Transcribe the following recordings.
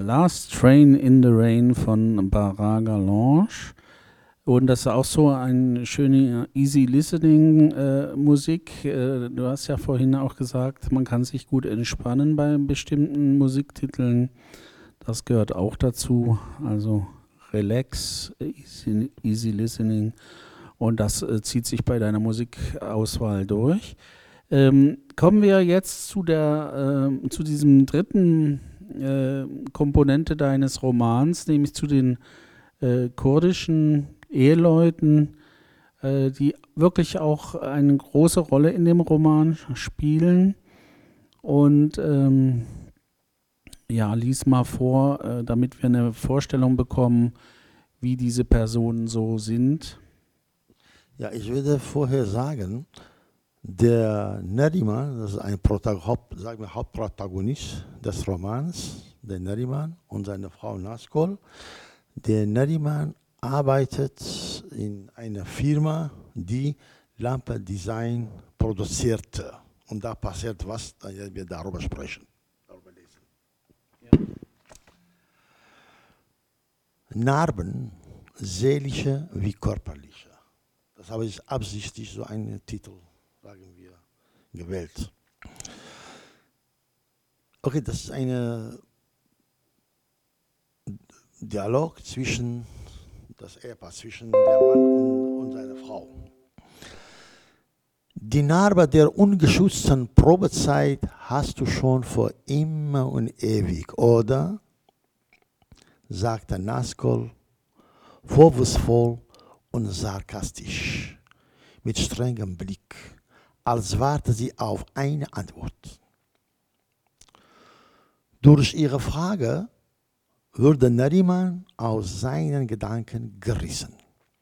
Last Train in the Rain von Baraga Lounge. Und das ist auch so eine schöne Easy Listening Musik. Du hast ja vorhin auch gesagt, man kann sich gut entspannen bei bestimmten Musiktiteln. Das gehört auch dazu. Also Relax, Easy Listening. Und das zieht sich bei deiner Musikauswahl durch. Kommen wir jetzt zu diesem dritten Komponente deines Romans, nämlich zu den kurdischen Eheleuten, die wirklich auch eine große Rolle in dem Roman spielen. Und lies mal vor, damit wir eine Vorstellung bekommen, wie diese Personen so sind. Ja, ich würde vorher sagen, der Neriman, das ist ein Hauptprotagonist des Romans, der Neriman und seine Frau Naskol. Der Neriman arbeitet in einer Firma, die Lampendesign produzierte. Und da passiert was, da wir darüber sprechen. Ja. Narben, seelische wie körperliche. Das habe ich absichtlich so einen Titel, sagen wir, gewählt. Okay, das ist ein Dialog zwischen das Ehepaar, zwischen der Mann und seiner Frau. Die Narbe der ungeschützten Probezeit hast du schon vor immer und ewig, oder? Sagte Naskol, vorwurfsvoll und sarkastisch, mit strengem Blick, als warte sie auf eine Antwort. Durch ihre Frage wurde Neriman aus seinen Gedanken gerissen.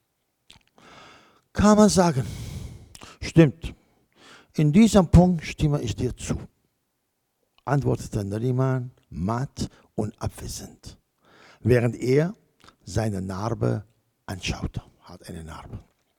Kann man sagen, stimmt, in diesem Punkt stimme ich dir zu, antwortete Neriman matt und abwesend, während er seine Narbe anschaute. Hat eine Narbe.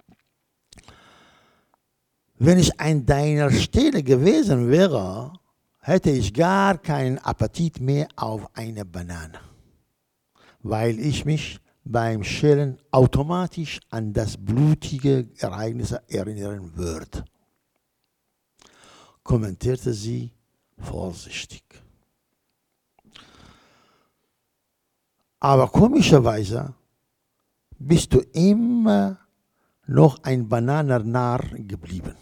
Wenn ich an deiner Stelle gewesen wäre, hätte ich gar keinen Appetit mehr auf eine Banane, weil ich mich beim Schälen automatisch an das blutige Ereignis erinnern würde, kommentierte sie vorsichtig. Aber komischerweise bist du immer noch ein Bananennarr geblieben.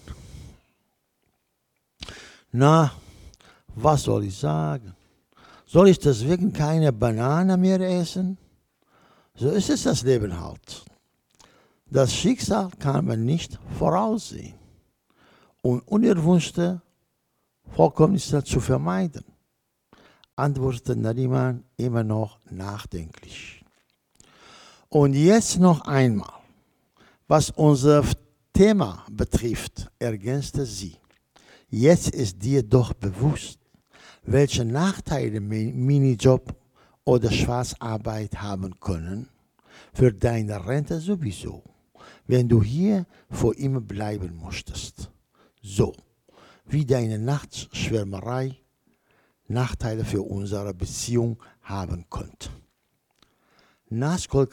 Na, was soll ich sagen? Soll ich deswegen keine Banane mehr essen? So ist es das Leben halt. Das Schicksal kann man nicht voraussehen und unerwünschte Vorkommnisse zu vermeiden, antwortete Neriman immer noch nachdenklich. Und jetzt noch einmal, was unser Thema betrifft, ergänzte sie. Jetzt ist dir doch bewusst, welche Nachteile Minijob oder Schwarzarbeit haben können, für deine Rente sowieso, wenn du hier vor immer bleiben möchtest. So wie deine Nachtschwärmerei Nachteile für unsere Beziehung haben könnte. Naskol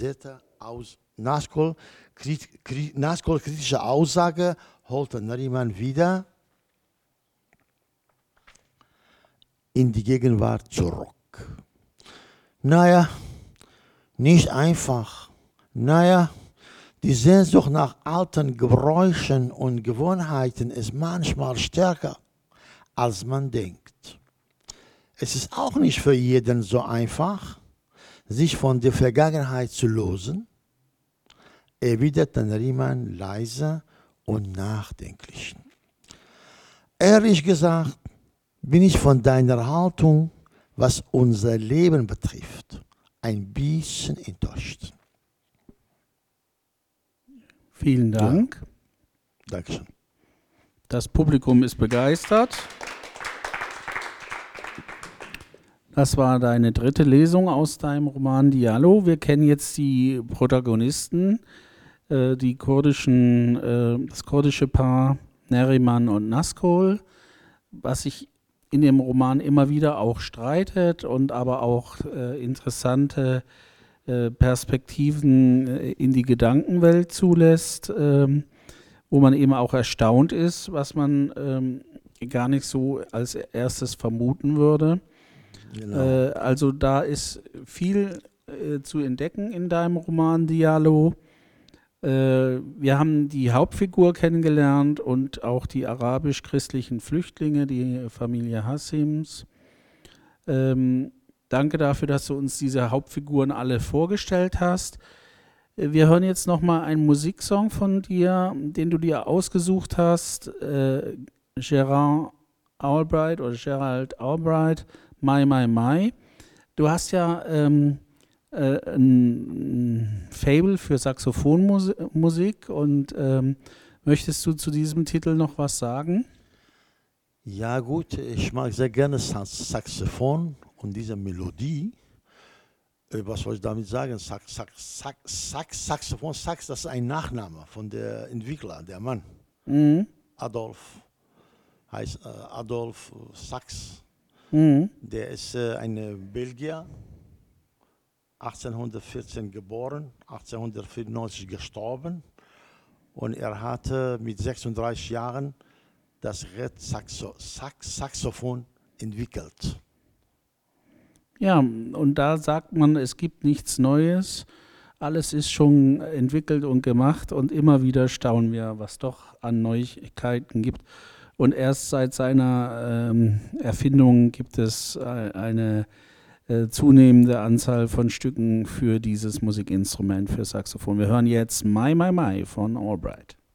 kritische Aussage holte Neriman wieder in die Gegenwart zurück. Naja, nicht einfach. Naja, die Sehnsucht nach alten Gebräuchen und Gewohnheiten ist manchmal stärker, als man denkt. Es ist auch nicht für jeden so einfach, sich von der Vergangenheit zu lösen, erwiderte Neriman leise und nachdenklich. Ehrlich gesagt bin ich von deiner Haltung, was unser Leben betrifft, ein bisschen enttäuscht. Vielen Dank. Ja. Dankeschön. Das Publikum ist begeistert. Das war deine dritte Lesung aus deinem Roman Diallo. Wir kennen jetzt die Protagonisten, das kurdische Paar Neriman und Naskol. Was ich in dem Roman immer wieder auch streitet und aber auch interessante Perspektiven in die Gedankenwelt zulässt, wo man eben auch erstaunt ist, was man gar nicht so als erstes vermuten würde. Genau. Also da ist viel zu entdecken in deinem Roman Diallo. Wir haben die Hauptfigur kennengelernt und auch die arabisch-christlichen Flüchtlinge, die Familie Hassims. Danke dafür, dass du uns diese Hauptfiguren alle vorgestellt hast. Wir hören jetzt nochmal einen Musiksong von dir, den du dir ausgesucht hast. Gerald Albright, My, My, My. Du hast ja ein Faible für Saxophonmusik und möchtest du zu diesem Titel noch was sagen? Ja gut, ich mag sehr gerne Saxophon und diese Melodie. Was soll ich damit sagen? Saxophon, das ist ein Nachname von der Entwickler, der Mann. Mhm. Adolf heißt Adolf Sachs. Mhm. Der ist ein Belgier, 1814 geboren, 1894 gestorben. Und er hatte mit 36 Jahren das Saxophon entwickelt. Ja, und da sagt man, es gibt nichts Neues. Alles ist schon entwickelt und gemacht und immer wieder staunen wir, was doch an Neuigkeiten gibt. Und erst seit seiner Erfindung gibt es eine zunehmende Anzahl von Stücken für dieses Musikinstrument, für Saxophon. Wir hören jetzt My, My, My von Albright.